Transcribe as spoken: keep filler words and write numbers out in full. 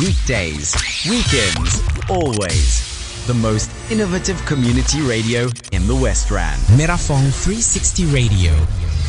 Weekdays, weekends, always. The most innovative community radio in the West Rand. Merafong three sixty Radio.